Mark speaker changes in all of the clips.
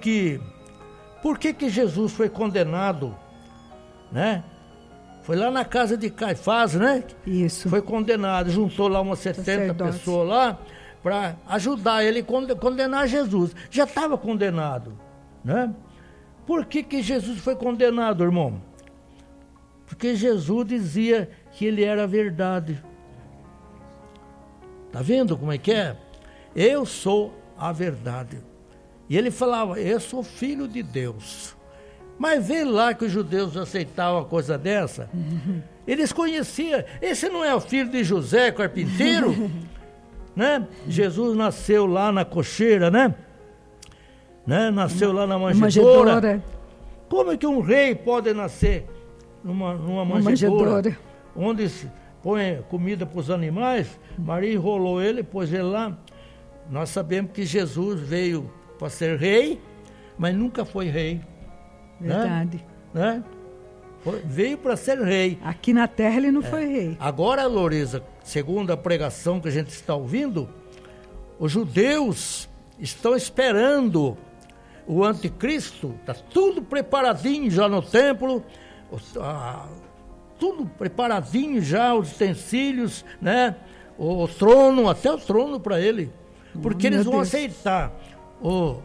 Speaker 1: que... Por que Jesus foi condenado, né? Foi lá na casa de Caifás, né?
Speaker 2: Isso.
Speaker 1: Foi condenado, juntou lá umas 70 pessoas lá para ajudar ele a condenar Jesus. Já estava condenado, né? Por que Jesus foi condenado, irmão? Porque Jesus dizia que ele era a verdade. Tá vendo como é que é? Eu sou a verdade. E ele falava, eu sou filho de Deus. Mas vê lá que os judeus aceitavam a coisa dessa. Eles conheciam. Esse não é o filho de José, carpinteiro? Né? Jesus nasceu lá na cocheira, né? Nasceu lá na manjedoura. Como é que um rei pode nascer numa manjedoura? Onde se põe comida para os animais. Maria enrolou ele, pôs ele lá. Nós sabemos que Jesus veio para ser rei, mas nunca foi rei.
Speaker 2: Verdade.
Speaker 1: Né? Veio para ser rei.
Speaker 2: Aqui na terra ele não foi rei.
Speaker 1: Agora, Loriza, segundo a pregação que a gente está ouvindo, os judeus estão esperando o anticristo. Está tudo preparadinho já no templo, tudo preparadinho já, os utensílios, né? O trono, até o trono para ele. Porque eles vão aceitar o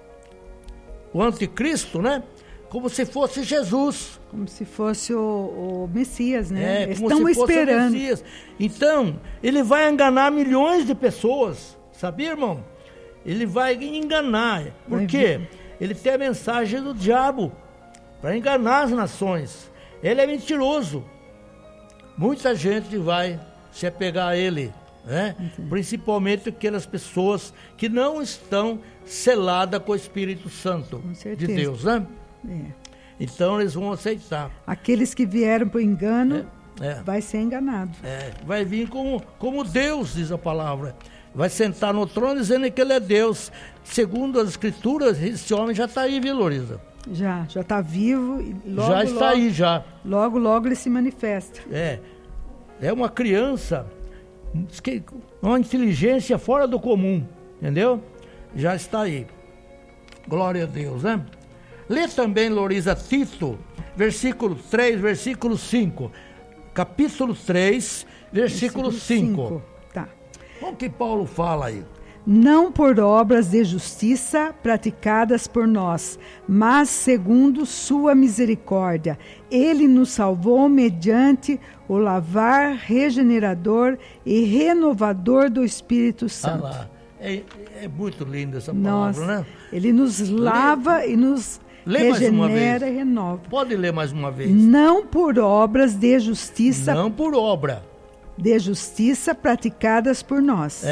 Speaker 1: anticristo, né? Como se fosse Jesus.
Speaker 2: Como se fosse o Messias, né? Eles
Speaker 1: estão
Speaker 2: esperando.
Speaker 1: O Messias. Então, ele vai enganar milhões de pessoas. Sabia, irmão? Ele vai enganar. Por quê? Ele tem a mensagem do diabo para enganar as nações. Ele é mentiroso. Muita gente vai se apegar a ele, né? Principalmente aquelas pessoas que não estão seladas com o Espírito Santo de Deus, né? Então eles vão aceitar.
Speaker 2: Aqueles que vieram para o engano vai ser enganado.
Speaker 1: Vai vir como Deus, diz a palavra. Vai sentar no trono dizendo que ele é Deus. Segundo as escrituras, esse homem já está aí, viu, Loriza?
Speaker 2: Já está vivo. E logo,
Speaker 1: já está aí, já.
Speaker 2: Logo ele se manifesta.
Speaker 1: É uma criança, uma inteligência fora do comum, entendeu? Já está aí. Glória a Deus, né? Lê também, Loriza, Tito, versículo 3, versículo 5. Capítulo 3, versículo 5.
Speaker 2: Tá.
Speaker 1: O que Paulo fala aí?
Speaker 2: Não por obras de justiça praticadas por nós, mas segundo sua misericórdia. Ele nos salvou mediante o lavar regenerador e renovador do Espírito Santo.
Speaker 1: Lá. É muito linda essa palavra, né?
Speaker 2: Ele nos lava e nos regenera e renova.
Speaker 1: Pode ler mais uma vez.
Speaker 2: Não por obras de justiça.
Speaker 1: Não por obra.
Speaker 2: De justiça praticadas por nós.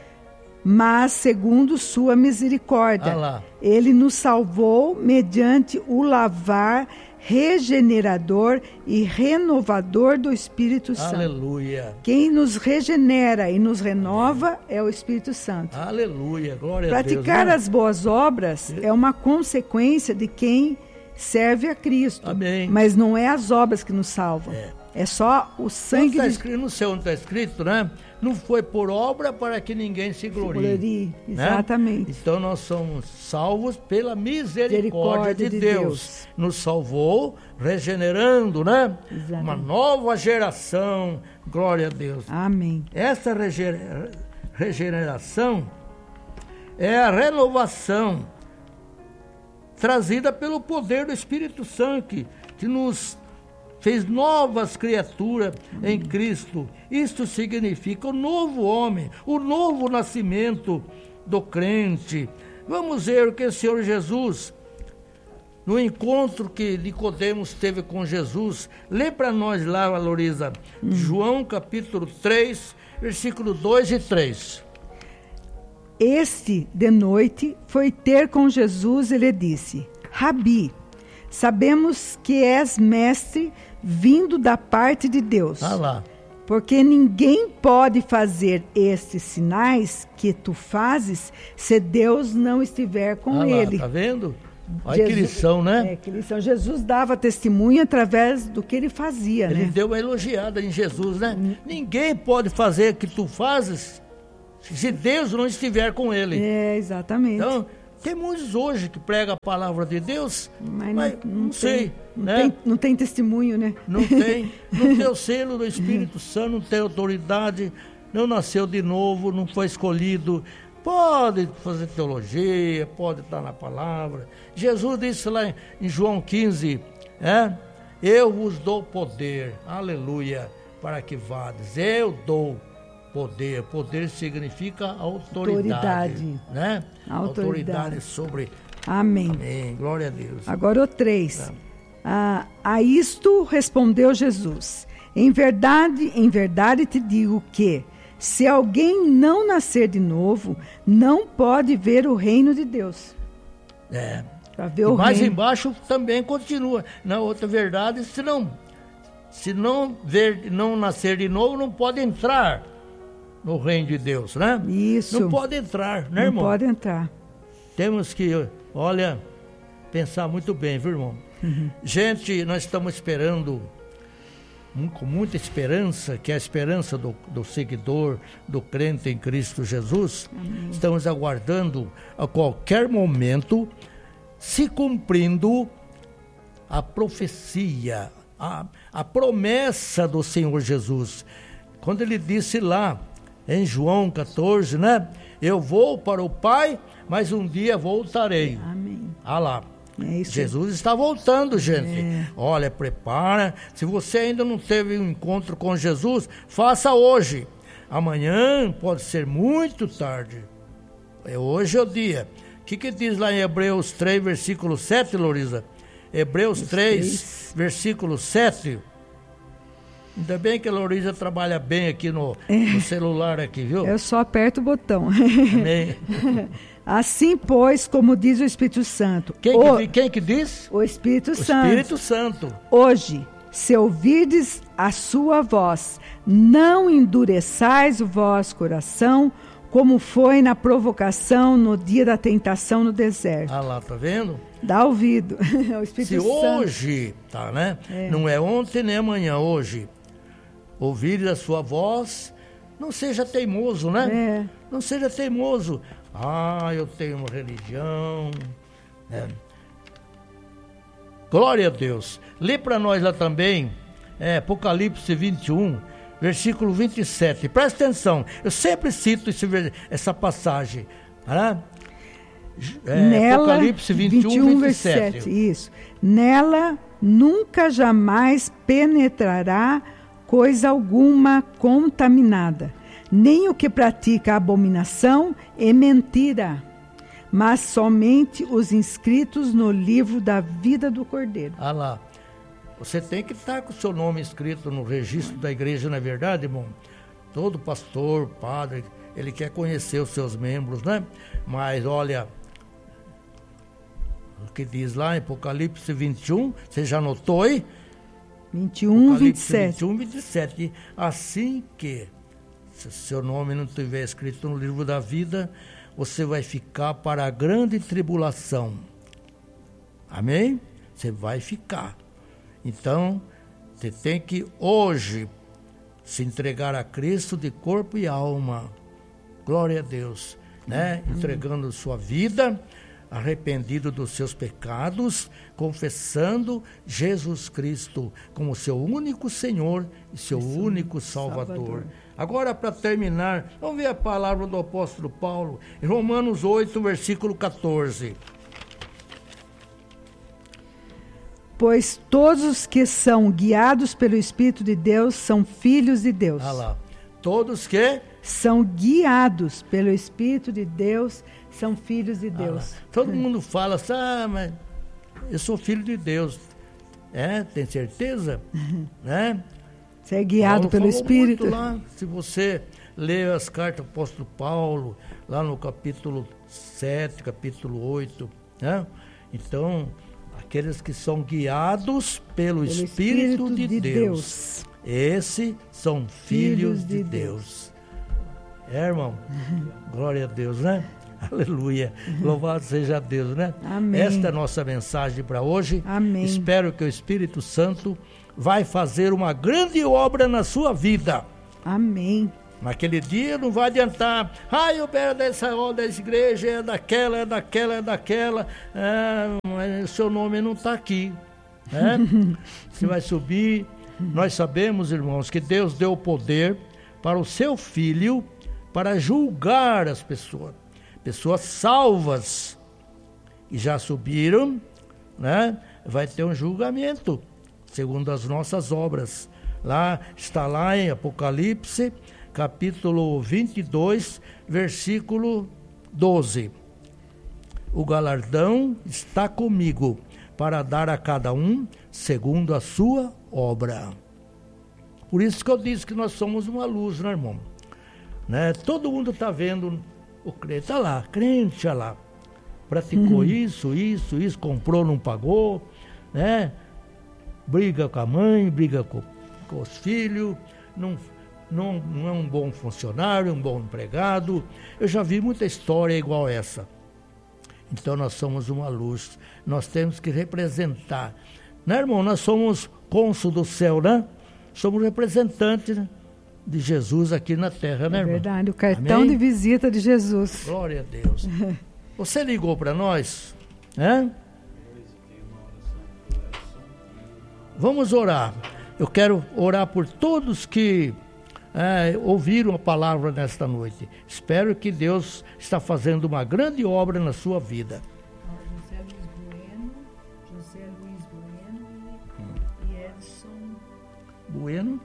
Speaker 2: Mas segundo sua misericórdia. Ele nos salvou mediante o lavar regenerador e renovador do Espírito Santo.
Speaker 1: Aleluia.
Speaker 2: Quem nos regenera e nos renova é o Espírito Santo.
Speaker 1: Aleluia, glória a Deus.
Speaker 2: Praticar as boas obras é uma consequência de quem serve a Cristo.
Speaker 1: Amém.
Speaker 2: Mas não é as obras que nos salvam. É só o sangue
Speaker 1: não sei onde está escrito, né? Não foi por obra para que ninguém se glorie.
Speaker 2: Exatamente.
Speaker 1: Né? Então nós somos salvos pela misericórdia de Deus. Nos salvou, regenerando, né? Exatamente. Uma nova geração. Glória a Deus.
Speaker 2: Amém.
Speaker 1: Essa regeneração é a renovação trazida pelo poder do Espírito Santo, que nos fez novas criaturas em Cristo. Isto significa o novo homem, o novo nascimento do crente. Vamos ver o que o Senhor Jesus, no encontro que Nicodemos teve com Jesus, lê para nós lá, Loriza, João capítulo 3, versículo 2 e 3.
Speaker 2: Este, de noite, foi ter com Jesus e lhe disse: Rabi, sabemos que és mestre vindo da parte de Deus. Porque ninguém pode fazer estes sinais que tu fazes se Deus não estiver com ele.
Speaker 1: Tá vendo? Olha que lição, né?
Speaker 2: Que lição. Jesus dava testemunho através do que ele fazia,
Speaker 1: né? Ele deu uma elogiada em Jesus, né? Ninguém pode fazer o que tu fazes se Deus não estiver com ele.
Speaker 2: Exatamente.
Speaker 1: Então, Tem muitos hoje que pregam a palavra de Deus, mas não sei.
Speaker 2: Não tem testemunho, né?
Speaker 1: Não tem o selo do Espírito Santo, não tem autoridade, não nasceu de novo, não foi escolhido. Pode fazer teologia, pode estar na palavra. Jesus disse lá em João 15, eu vos dou poder, aleluia, para que vades. Eu dou poder. Poder significa autoridade. Né? Autoridade sobre...
Speaker 2: Amém.
Speaker 1: Amém. Glória a Deus.
Speaker 2: Agora o 3. A isto respondeu Jesus: em verdade te digo que, se alguém não nascer de novo, não pode ver o reino de Deus.
Speaker 1: E mais embaixo também continua. Na outra verdade, se não nascer de novo, não pode entrar no reino de Deus, né?
Speaker 2: Isso.
Speaker 1: Não pode entrar, né, irmão?
Speaker 2: Não pode entrar.
Speaker 1: Temos que, pensar muito bem, viu, irmão? Gente, nós estamos esperando, com muita esperança, que é a esperança do seguidor, do crente em Cristo Jesus.
Speaker 2: Amém.
Speaker 1: Estamos aguardando a qualquer momento se cumprindo a profecia, a promessa do Senhor Jesus. Quando ele disse lá em João 14, né? Eu vou para o Pai, mas um dia voltarei.
Speaker 2: Amém.
Speaker 1: Lá.
Speaker 2: Isso.
Speaker 1: Jesus está voltando, gente. Olha, prepara. Se você ainda não teve um encontro com Jesus, faça hoje. Amanhã pode ser muito tarde. Hoje é o dia. O que diz lá em Hebreus 3, versículo 7, Lorisa? Hebreus 3, versículo 7. Ainda bem que a Lorisa trabalha bem aqui no celular aqui, viu?
Speaker 2: Eu só aperto o botão.
Speaker 1: Amém.
Speaker 2: Assim, pois, como diz o Espírito Santo.
Speaker 1: Quem que diz?
Speaker 2: O Espírito Santo.
Speaker 1: Espírito Santo.
Speaker 2: Hoje, se ouvirdes a sua voz, não endureçais o vosso coração, como foi na provocação no dia da tentação no deserto.
Speaker 1: Lá, tá vendo?
Speaker 2: Dá ouvido. O Espírito Santo.
Speaker 1: Hoje, tá, né? Não é ontem nem amanhã, hoje. Ouvires a sua voz, não seja teimoso, né? Não seja teimoso. Eu tenho uma religião. Glória a Deus. Lê para nós lá também, Apocalipse 21, versículo 27. Presta atenção, eu sempre cito essa passagem.
Speaker 2: Nela,
Speaker 1: Apocalipse 21, 27.
Speaker 2: Isso. Nela nunca jamais penetrará coisa alguma contaminada, nem o que pratica abominação e mentira, mas somente os inscritos no livro da vida do Cordeiro.
Speaker 1: Lá. Você tem que estar com o seu nome escrito no registro da igreja, não é verdade, irmão? Todo pastor, padre, ele quer conhecer os seus membros, né? Mas olha, o que diz lá em Apocalipse 21, você já anotou aí?
Speaker 2: 21, 27.
Speaker 1: 21, 27. Assim que, se seu nome não estiver escrito no livro da vida, você vai ficar para a grande tribulação. Amém? Você vai ficar. Então, você tem que hoje se entregar a Cristo de corpo e alma. Glória a Deus, né? Entregando sua vida, arrependido dos seus pecados, confessando Jesus Cristo como seu único Senhor e seu único Salvador. Agora, para terminar, vamos ver a palavra do apóstolo Paulo, em Romanos 8, versículo 14.
Speaker 2: Pois todos os que são guiados pelo Espírito de Deus são filhos de Deus.
Speaker 1: Lá. Todos que
Speaker 2: são guiados pelo Espírito de Deus são filhos de Deus.
Speaker 1: Todo mundo fala assim, mas eu sou filho de Deus. Tem certeza? Né?
Speaker 2: Você é guiado pelo Espírito.
Speaker 1: Lá, se você lê as cartas do apóstolo Paulo, lá no capítulo 7, capítulo 8, né? Então, aqueles que são guiados pelo Espírito de Deus, esses são filhos de Deus. Irmão? Glória a Deus, né? Aleluia. Louvado seja Deus, né?
Speaker 2: Amém.
Speaker 1: Esta é a nossa mensagem para hoje.
Speaker 2: Amém.
Speaker 1: Espero que o Espírito Santo vai fazer uma grande obra na sua vida.
Speaker 2: Amém.
Speaker 1: Naquele dia não vai adiantar. Eu era dessa igreja, é daquela. Mas o seu nome não está aqui. Né? Você vai subir. Nós sabemos, irmãos, que Deus deu o poder para o seu Filho para julgar as pessoas. Pessoas salvas. E já subiram, né? Vai ter um julgamento, segundo as nossas obras. Está lá em Apocalipse, capítulo 22, versículo 12. O galardão está comigo, para dar a cada um segundo a sua obra. Por isso que eu disse que nós somos uma luz, né, irmão? Né? Todo mundo está vendo o crente, está lá, crente, olha lá. Praticou isso, comprou, não pagou, né? Briga com a mãe, briga com os filhos, não é um bom funcionário, um bom empregado. Eu já vi muita história igual essa. Então nós somos uma luz, nós temos que representar. Né, irmão? Nós somos cônsul do céu, né? Somos representantes, né, de Jesus aqui na terra, né, irmão?
Speaker 2: É verdade, o cartão de visita de Jesus.
Speaker 1: Glória a Deus. Você ligou para nós? Né? Vamos orar. Eu quero orar por todos que ouviram a palavra nesta noite. Espero que Deus está fazendo uma grande obra na sua vida.
Speaker 2: José Luiz Bueno e Edson
Speaker 1: Bueno?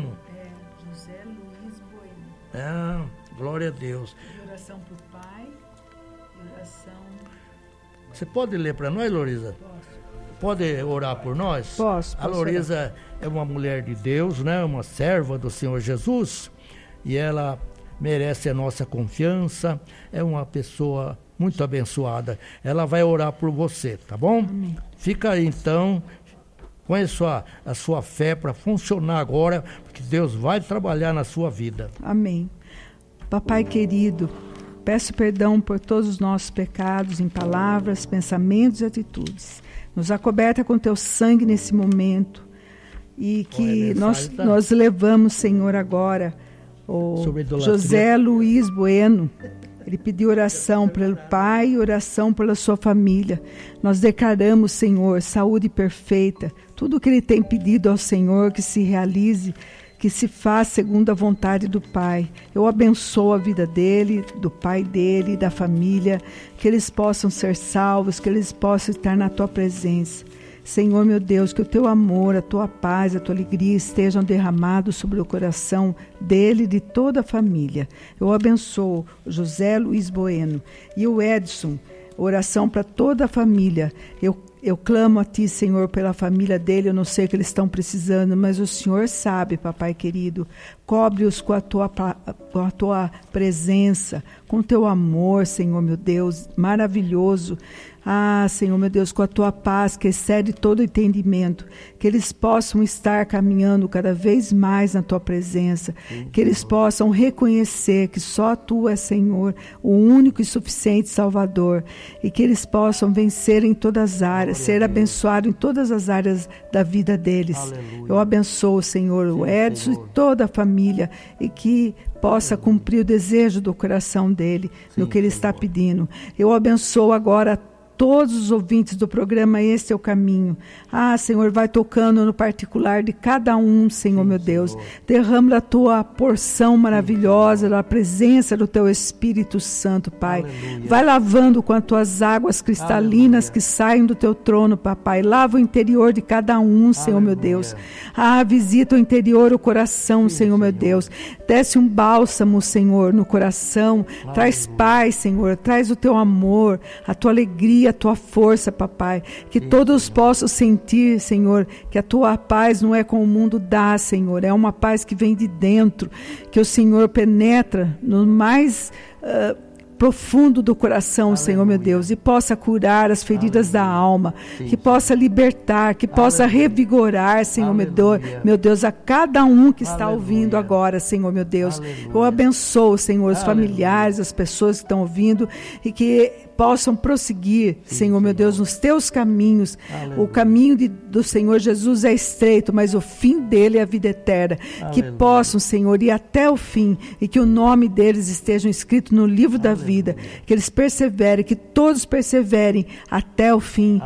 Speaker 2: José Luiz Bueno.
Speaker 1: Glória a Deus.
Speaker 2: E oração para o Pai, oração...
Speaker 1: Você pode ler para nós, Loriza?
Speaker 2: Posso.
Speaker 1: Pode orar por nós?
Speaker 2: Posso.
Speaker 1: A Loriza é uma mulher de Deus, né? Uma serva do Senhor Jesus, e ela merece a nossa confiança, é uma pessoa muito abençoada. Ela vai orar por você, tá bom?
Speaker 2: Amém.
Speaker 1: Fica aí então, põe a sua fé para funcionar agora, porque Deus vai trabalhar na sua vida.
Speaker 2: Amém. Papai querido, peço perdão por todos os nossos pecados em palavras, pensamentos e atitudes. Nos acoberta com teu sangue nesse momento e que nós levamos, Senhor, agora o José Luiz Bueno. Ele pediu oração pelo pai e oração pela sua família. Nós declaramos, Senhor, saúde perfeita. Tudo o que ele tem pedido ao Senhor que se realize, que se faça segundo a vontade do Pai. Eu abençoo a vida dele, do pai dele, da família, que eles possam ser salvos, que eles possam estar na tua presença. Senhor, meu Deus, que o teu amor, a tua paz, a tua alegria estejam derramados sobre o coração dele e de toda a família. Eu abençoo o José Luiz Bueno e o Edson, oração para toda a família. Eu clamo a Ti, Senhor, pela família dele. Eu não sei o que eles estão precisando, mas o Senhor sabe, Papai querido. Cobre-os com a tua presença, com o Teu amor, Senhor, meu Deus, maravilhoso. Senhor, meu Deus, com a Tua paz que excede todo entendimento, que eles possam estar caminhando cada vez mais na Tua presença, que eles possam reconhecer que só Tu és, Senhor, o único e suficiente Salvador, e que eles possam vencer em todas as áreas, ser abençoados em todas as áreas da vida deles. Aleluia. Eu abençoo, Senhor, o Edson e toda a família, e que possa cumprir o desejo do coração dele, no que ele está pedindo. Eu abençoo agora todos os ouvintes do programa Este é o Caminho. Senhor, vai tocando no particular de cada um, Senhor, meu Deus. Derrama a tua porção maravilhosa, da presença do teu Espírito Santo, Pai. Aleluia. Vai lavando com as tuas águas cristalinas, aleluia, que saem do teu trono, Papai. Lava o interior de cada um, Senhor, aleluia, meu Deus. Visita o interior, o coração, Senhor, meu Deus. Desce um bálsamo, Senhor, no coração. Aleluia. Traz paz, Senhor. Traz o teu amor, a tua alegria, a tua força, Papai, que todos possam sentir, Senhor, que a tua paz não é como o mundo dá, Senhor, é uma paz que vem de dentro, que o Senhor penetra no mais profundo do coração, aleluia, Senhor, meu Deus, e possa curar as feridas, aleluia, da alma, que possa libertar, que possa, aleluia, revigorar, Senhor, meu Deus, a cada um que está, aleluia, ouvindo agora, Senhor, meu Deus. Aleluia. Eu abençoo, Senhor, os, aleluia, familiares, as pessoas que estão ouvindo, e que possam prosseguir, Senhor meu Deus, nos teus caminhos.
Speaker 1: Aleluia.
Speaker 2: O caminho do Senhor Jesus é estreito, mas o fim dele é a vida eterna. Que
Speaker 1: Aleluia.
Speaker 2: possam, Senhor, ir até o fim e que o nome deles esteja escrito no livro da vida. Que eles perseverem, que todos perseverem até o fim